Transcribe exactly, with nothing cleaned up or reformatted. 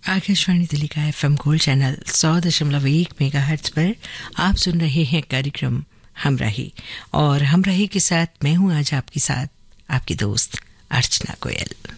आकाशवाणी दिल्ली का FM gold channel सौ दशमलव एक मेगाहर्ट्ज पर आप सुन रहे हैं कार्यक्रम हमराही, और हमराही के साथ मैं हूं आज आपके साथ आपकी दोस्त अर्चना गोयल।